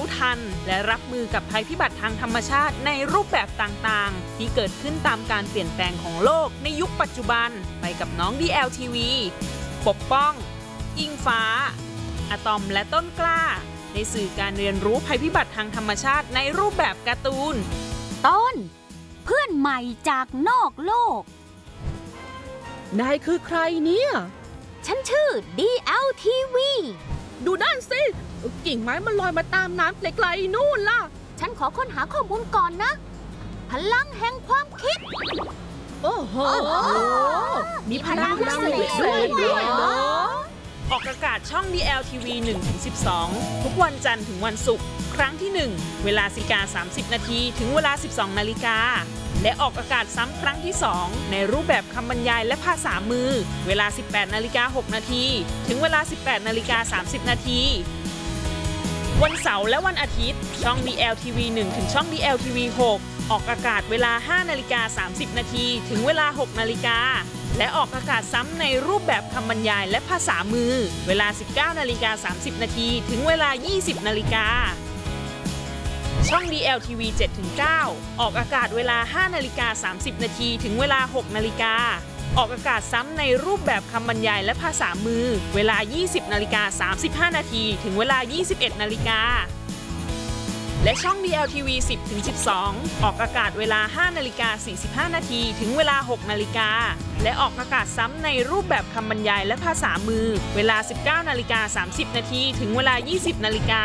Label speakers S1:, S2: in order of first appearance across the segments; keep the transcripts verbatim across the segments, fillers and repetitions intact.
S1: ทันและรับมือกับภัยพิบัติทางธรรมชาติในรูปแบบต่างๆที่เกิดขึ้นตามการเปลี่ยนแปลงของโลกในยุคปัจจุบันไปกับน้อง ดี แอล ที วี ปกป้องอิงฟ้าอะตอมและต้นกล้าในสื่อการเรียนรู้ภัยพิบัติทางธรรมชาติในรูปแบบการ์ตูน
S2: ต้นเพื่อนใหม่จากนอกโลก
S3: นายคือใครเนี่ย
S2: ฉันชื่อ ดี แอล ที วี
S3: ดูด้านสิกิ่งไม้มันลอยมาตามน้ำไกลๆนู่นล่ะ
S2: ฉันขอค้นหาข้อมูลก่อนนะพลังแห่งความคิด
S3: โอ้โหมีพลังพิเศษด้วยเหรอ
S1: ออกอากาศช่อง ดี แอล ที วี หนึ่งถึงสิบสอง ทุกวันจันทร์ถึงวันศุกร์ครั้งที่ หนึ่ง เวลา สิบนาฬิกาสามสิบนาที ถึงเวลา สิบสองนาฬิกา และออกอากาศซ้ำครั้งที่ สอง ในรูปแบบคำบรรยายและภาษามือเวลา สิบแปดนาฬิกาหกนาที ถึงเวลา สิบแปดนาฬิกาสามสิบนาที วันเสาร์และวันอาทิตย์ช่อง ดี แอล ที วี หนึ่ง ถึงช่อง ดี แอล ที วี หก ออกอากาศเวลา ห้านาฬิกาสามสิบนาที ถึงเวลา หกนาฬิกา และออกอากาศซ้ำในรูปแบบคำบรรยายและภาษามือเวลา สิบเก้านาฬิกาสามสิบนาที ถึงเวลา ยี่สิบนาฬิกา ช่อง ดี แอล ที วี เจ็ดถึงเก้า ออกอากาศเวลา ห้านาฬิกาสามสิบนาที ถึงเวลา หกนาฬิกา ออกอากาศซ้ำในรูปแบบคำบรรยายและภาษามือเวลา ยี่สิบนาฬิกาสามสิบห้านาที ถึงเวลา ยี่สิบเอ็ดนาฬิกา และช่อง ดี แอล ที วี สิบถึงสิบสอง ออกอากาศเวลา ห้านาฬิกาสี่สิบห้านาที ถึงเวลา หกนาฬิกา และออกอากาศซ้ำในรูปแบบคำบรรยายและภาษามือเวลา สิบเก้านาฬิกาสามสิบนาที ถึงเวลา ยี่สิบนาฬิกา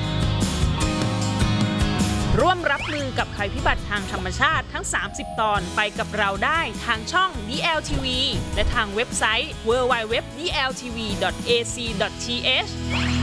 S1: ร่วมรับมือกับภัยพิบัติทางธรรมชาติทั้ง สามสิบ ตอนไปกับเราได้ทางช่อง ดี แอล ที วี และทางเว็บไซต์ ดับเบิลยู ดับเบิลยู ดับเบิลยู ดอท ดี แอล ที วี ดอท เอ ซี ดอท ที เอช